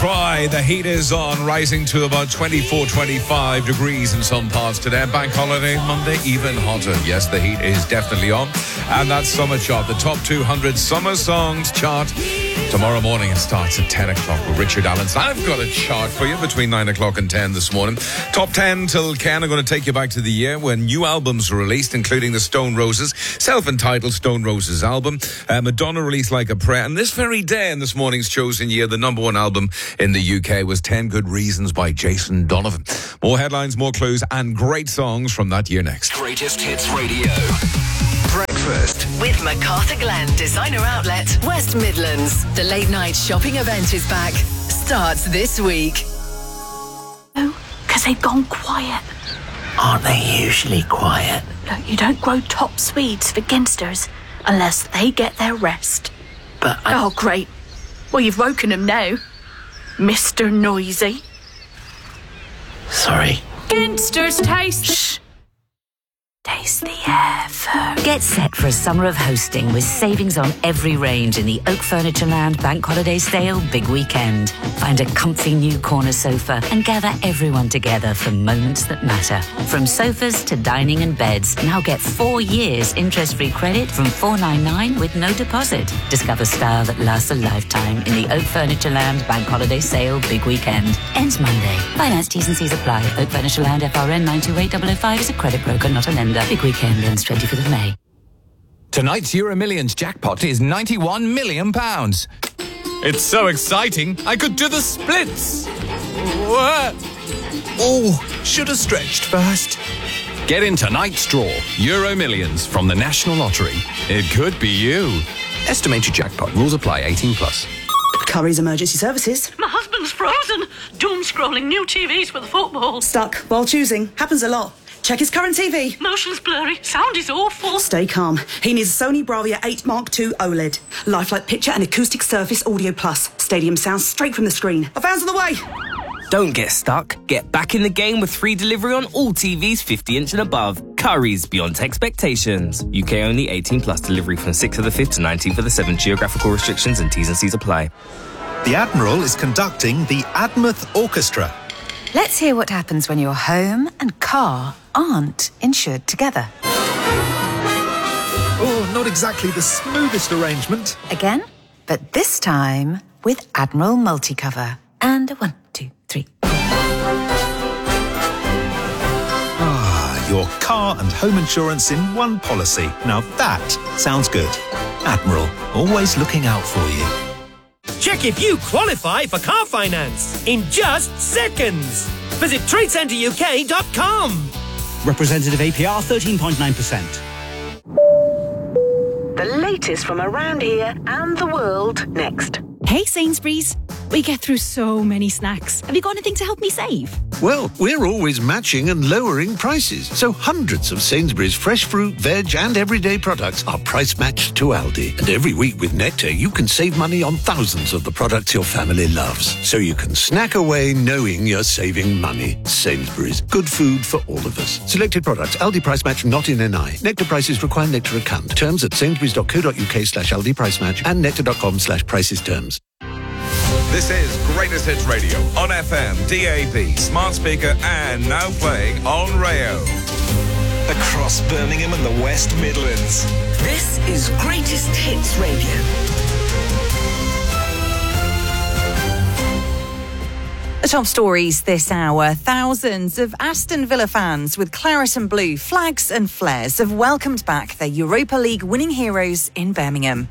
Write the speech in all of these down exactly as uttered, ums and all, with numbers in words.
Cry. The heat is on, rising to about twenty-four, twenty-five degrees in some parts today. Bank holiday Monday, even hotter. Yes, the heat is definitely on. And that summer chart, the top two hundred summer songs chart. Tomorrow morning it starts at ten o'clock with Richard Allen. I've got a chart for you between nine o'clock and ten this morning. Top ten till Ken are going to take you back to the year when new albums were released, including the Stone Roses, self-entitled Stone Roses album. Uh, Madonna released Like a Prayer. And this very day in this morning's chosen year, the number one album in the U K was ten Good Reasons by Jason Donovan. More headlines, more clues, and great songs from that year next. Greatest Hits Radio. Breakfast with MacArthur Glen Designer Outlet, West Midlands. The late night shopping event is back. Starts this week. Oh, because they've gone quiet. Aren't they usually quiet? Look, you don't grow top Swedes for ginsters unless they get their rest. But I... Oh, great. Well, you've woken them now, Mister Noisy. Sorry. Ginsters taste... Shh. Taste the air first. Get set for a summer of hosting with savings on every range in the Oak Furnitureland Bank Holiday Sale Big Weekend. Find a comfy new corner sofa and gather everyone together for moments that matter. From sofas to dining and beds, now get four years interest-free credit from four ninety-nine with no deposit. Discover style that lasts a lifetime in the Oak Furnitureland Bank Holiday Sale Big Weekend. Ends Monday. Finance T's and C's apply. Oak Furnitureland F R N nine two eight zero zero five is a credit broker, not a lender. Big Weekend ends twenty-fifth of May. Tonight's Euro Millions jackpot is ninety-one million pounds. It's so exciting, I could do the splits. Oh, should have stretched first. Get in tonight's draw, Euro Millions from the National Lottery. It could be you. Estimated jackpot. Rules apply. eighteen plus. Curry's Emergency Services. My husband's frozen. Doom scrolling new T Vs for the football. Stuck while choosing. Happens a lot. Check his current T V. Motion's blurry. Sound is awful. Stay calm. He needs a Sony Bravia eight Mark two OLED. Lifelike picture and acoustic surface audio plus. Stadium sound straight from the screen. A van's on the way. Don't get stuck. Get back in the game with free delivery on all T Vs fifty inch and above. Curry's beyond expectations. U K only. eighteen plus. Delivery from sixth of the fifth to nineteenth of the seventh. Geographical restrictions and T's and C's apply. The Admiral is conducting the Admouth Orchestra. Let's hear what happens when your home and car aren't insured together. Oh, not exactly the smoothest arrangement. Again, but this time with Admiral Multicover. And a one, two, three. Ah, your car and home insurance in one policy. Now that sounds good. Admiral, always looking out for you. Check if you qualify for car finance in just seconds. Visit trade centre U K dot com. Representative A P R thirteen point nine percent. The latest from around here and the world next. Hey Sainsbury's, we get through so many snacks. Have you got anything to help me save? Well, we're always matching and lowering prices, so hundreds of Sainsbury's fresh fruit, veg and everyday products are price matched to Aldi. And every week with Nectar, you can save money on thousands of the products your family loves. So you can snack away knowing you're saving money. Sainsbury's, good food for all of us. Selected products, Aldi price match not in N I. Nectar prices require Nectar account. Terms at sainsburys.co.uk slash Aldi price match and nectar.com slash prices terms. This is Greatest Hits Radio on F M, D A B, smart speaker, and now playing on Rayo. Across Birmingham and the West Midlands. This is Greatest Hits Radio. The top stories this hour. Thousands of Aston Villa fans with claret and blue flags and flares have welcomed back their Europa League winning heroes in Birmingham.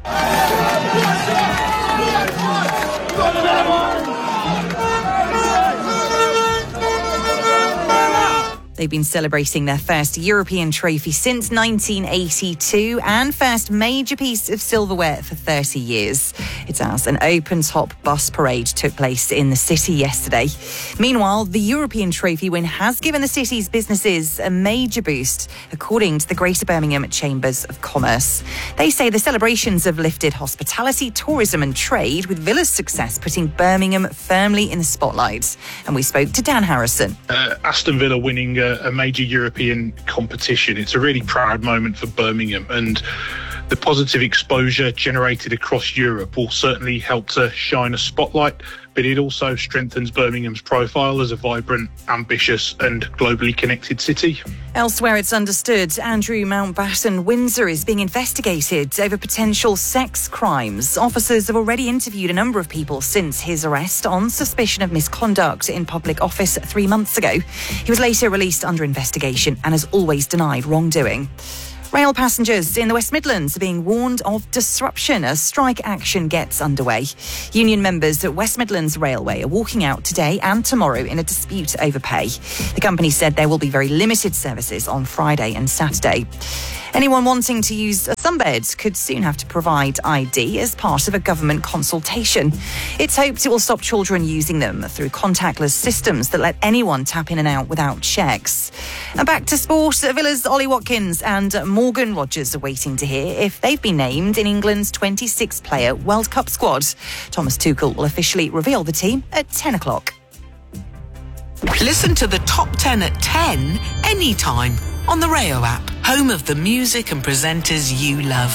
They've been celebrating their first European trophy since nineteen eighty-two and first major piece of silverware for thirty years. It's as an open-top bus parade took place in the city yesterday. Meanwhile, the European trophy win has given the city's businesses a major boost, according to the Greater Birmingham Chambers of Commerce. They say the celebrations have lifted hospitality, tourism and trade, with Villa's success putting Birmingham firmly in the spotlight. And we spoke to Dan Harrison. Uh, Aston Villa winning a, a major European competition. It's a really proud moment for Birmingham, and The positive exposure generated across Europe will certainly help to shine a spotlight, but it also strengthens Birmingham's profile as a vibrant, ambitious and globally connected city. Elsewhere, it's understood Andrew Mountbatten Windsor is being investigated over potential sex crimes. Officers have already interviewed a number of people since his arrest on suspicion of misconduct in public office three months ago. He was later released under investigation and has always denied wrongdoing. Rail passengers in the West Midlands are being warned of disruption as strike action gets underway. Union members at West Midlands Railway are walking out today and tomorrow in a dispute over pay. The company said there will be very limited services on Friday and Saturday. Anyone wanting to use a sunbed could soon have to provide I D as part of a government consultation. It's hoped it will stop children using them through contactless systems that let anyone tap in and out without checks. And back to sport, Villa's Ollie Watkins and Morgan Rogers are waiting to hear if they've been named in England's twenty-six player World Cup squad. Thomas Tuchel will officially reveal the team at ten o'clock. Listen to the top ten at ten anytime on the Rayo app, home of the music and presenters you love.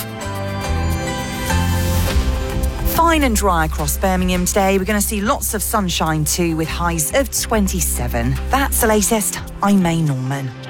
Fine and dry across Birmingham today. We're going to see lots of sunshine too, with highs of twenty-seven. That's the latest. I'm May Norman.